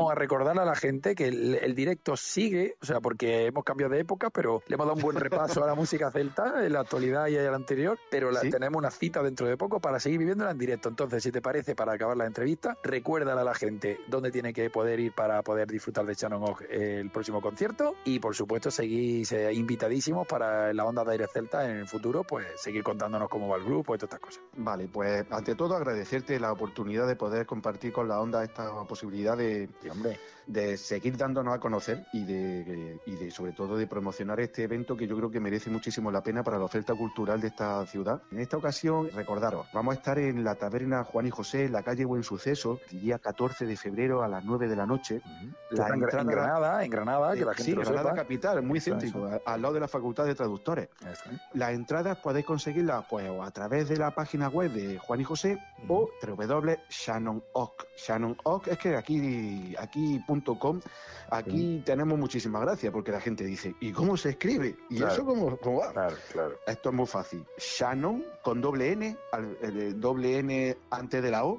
vamos a recordar a la gente que el directo sigue, o sea, porque hemos cambiado de época, pero le hemos dado un buen repaso a la música celta en la actualidad y en la anterior, pero tenemos una cita dentro de poco para seguir viviéndola en directo. Entonces, si te parece, para acabar la entrevista, recuérdale a la gente dónde tiene que poder ir para poder disfrutar de Shannon Oak el próximo concierto y, por supuesto, seguís invitadísimos para la onda de Aire Celta en el futuro, pues seguir contándonos cómo va el grupo y todas estas cosas. Vale, pues ante todo agradecerte la oportunidad de poder compartir con la onda esta posibilidad de seguir dándonos a conocer y de sobre todo de promocionar este evento que yo creo que merece muchísimo la pena para la oferta cultural de esta ciudad. En esta ocasión, recordaros, vamos a estar en la taberna Juan y José, en la calle Buen Suceso, el día 14 de febrero a las 9 de la noche. En Granada, que la gente lo Granada sepa. capital, muy céntrico, al lado de la Facultad de Traductores. Las entradas podéis conseguirlas pues a través de la página web de Juan y José o www.shannonoak. Shannon Oak es que aquí.com, aquí tenemos muchísimas gracias porque la gente dice, ¿y cómo se escribe? ¿Y eso cómo va? Claro. Esto es muy fácil. Shannon con doble N, doble N antes de la O,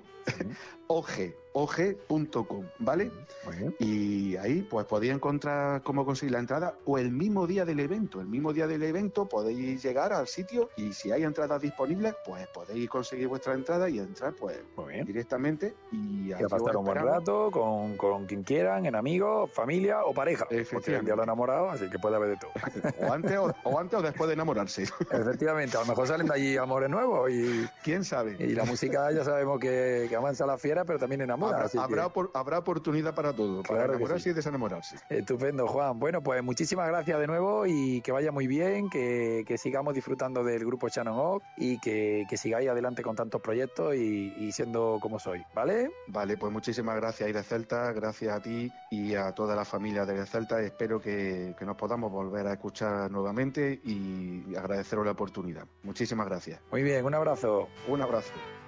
og.com, ¿vale? Y ahí pues podéis encontrar cómo conseguir la entrada o el mismo día del evento. El mismo día del evento podéis llegar al sitio y si hay entradas disponibles, pues podéis conseguir vuestra entrada y entrar pues directamente y a pasar un buen rato con quien quieran, en amigos, familia o pareja. Porque el día lo enamorado, así que puede haber de todo. o antes o después de enamorarse. Efectivamente, a lo mejor salen de allí amores nuevos y quién sabe. Y la música ya sabemos que avanza la fiera, pero también enamora. Habrá oportunidad para todo, para enamorarse y desenamorarse. Estupendo, Juan. Bueno, pues muchísimas gracias de nuevo y que vaya muy bien, que sigamos disfrutando del grupo Shannon Oak y que sigáis adelante con tantos proyectos y siendo como sois, ¿vale? Vale, pues muchísimas gracias, Aire Celta, gracias a ti y a toda la familia de Aire Celta. Espero que nos podamos volver a escuchar nuevamente y agradeceros la oportunidad. Muchísimas gracias. Muy bien, un abrazo. Un abrazo.